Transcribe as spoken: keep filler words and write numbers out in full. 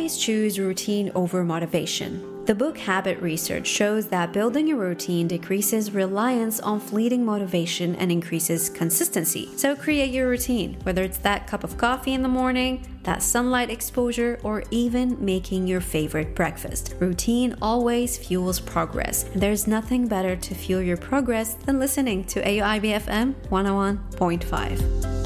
always choose routine over motivation. The book Habit Research shows that building a routine decreases reliance on fleeting motivation and increases consistency. So create your routine, whether it's that cup of coffee in the morning, that sunlight exposure, or even making your favorite breakfast. Routine always fuels progress, and there's nothing better to fuel your progress than listening to A U I B F M one oh one point five.